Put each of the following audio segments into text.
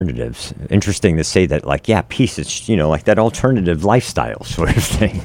alternatives. Interesting to say that, like, yeah, peace is, like that alternative lifestyle sort of thing.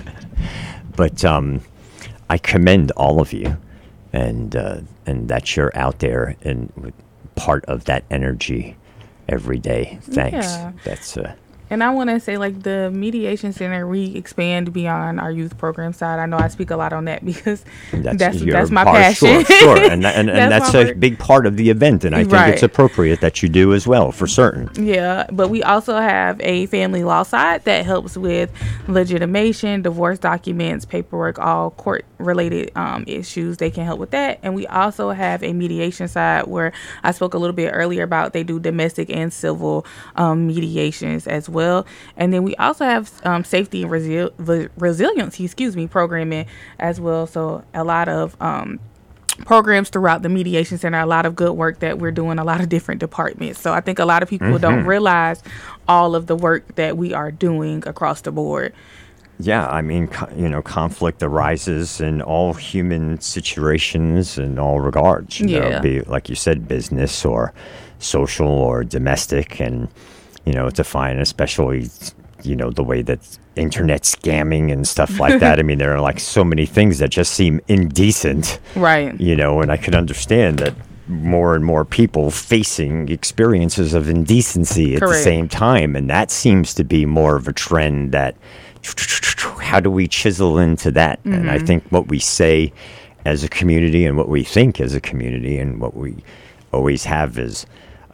But I commend all of you, and that you're out there and part of that energy every day. Thanks. Yeah. That's And I want to say, like, the Mediation Center, we expand beyond our youth program side. I know I speak a lot on that because that's my passion. Sure. And that's a big part of the event, and I think Right. it's appropriate that you do as well, for certain. Yeah, but we also have a family law side that helps with legitimation, divorce documents, paperwork, all court-related issues. They can help with that. And we also have a mediation side where I spoke a little bit earlier about they do domestic and civil mediations as well. And then we also have safety and resiliency, programming as well. So a lot of programs throughout the Mediation Center, a lot of good work that we're doing, a lot of different departments. So I think a lot of people don't realize all of the work that we are doing across the board. Yeah, I mean, conflict arises in all human situations in all regards. Be, like you said, business or social or domestic, and to find, especially, the way that internet scamming and stuff like that. I mean, there are like so many things that just seem indecent. Right. And I could understand that more and more people facing experiences of indecency at the same time. And that seems to be more of a trend that, how do we chisel into that? Mm-hmm. And I think what we say as a community and what we think as a community and what we always have is,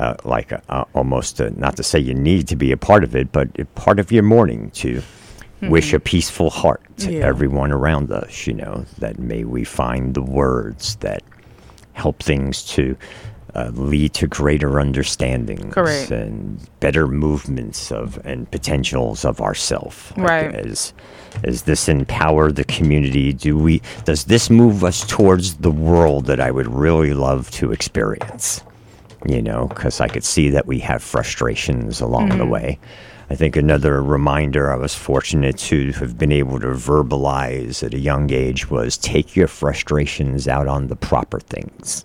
almost not to say you need to be a part of it, but a part of your morning to wish a peaceful heart to everyone around us, that may we find the words that help things to lead to greater understandings and better movements and potentials of ourself. Right. As this empower the community? Does this move us towards the world that I would really love to experience? Because I could see that we have frustrations along the way. I think another reminder I was fortunate to have been able to verbalize at a young age was take your frustrations out on the proper things.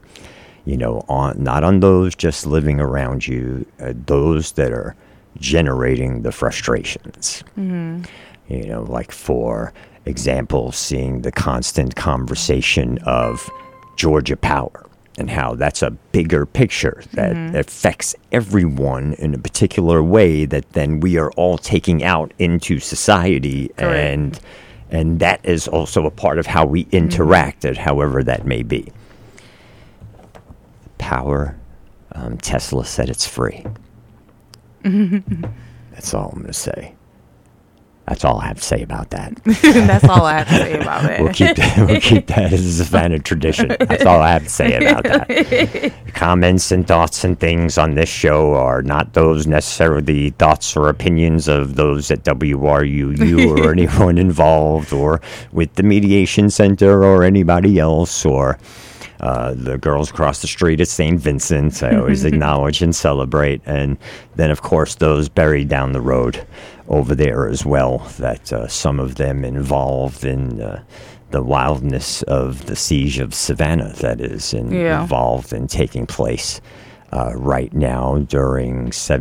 Not on those just living around you, those that are generating the frustrations. Like, for example, seeing the constant conversation of Georgia Power. And how that's a bigger picture that affects everyone in a particular way that then we are all taking out into society. And that is also a part of how we interact, however that may be. Power, Tesla said it's free. That's all I'm going to say. That's all I have to say about that. That's all I have to say about that. We'll keep that as a Savannah tradition. That's all I have to say about that. Comments and thoughts and things on this show are not those necessarily thoughts or opinions of those at WRUU or anyone involved or with the Mediation Center or anybody else or the girls across the street at St. Vincent. I always acknowledge and celebrate. And then, of course, those buried down the road over there as well, that some of them involved in the wildness of the siege of Savannah that is involved in taking place right now during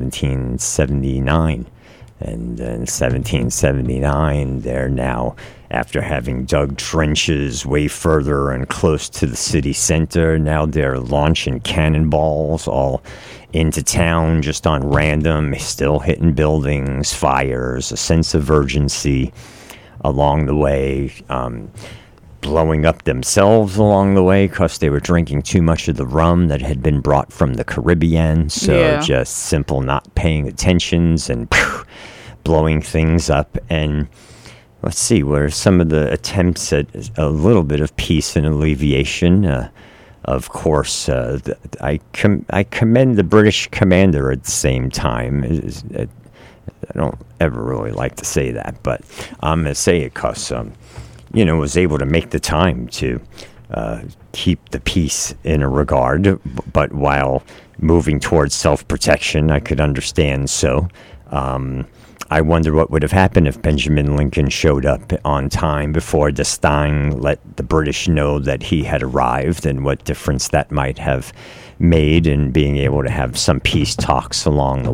1779. And in 1779, they're now, after having dug trenches way further and close to the city center, now they're launching cannonballs all into town just on random, still hitting buildings, fires, a sense of urgency along the way, blowing up themselves along the way because they were drinking too much of the rum that had been brought from the Caribbean. So just simple not paying attentions and blowing things up. And let's see, what are some of the attempts at a little bit of peace and alleviation? Of course, I commend the British commander at the same time. I don't ever really like to say that, but I'm going to say it because, was able to make the time to keep the peace in a regard, but while moving towards self-protection, I could understand so. I wonder what would have happened if Benjamin Lincoln showed up on time before D'Estaing let the British know that he had arrived, and what difference that might have made, and being able to have some peace talks along the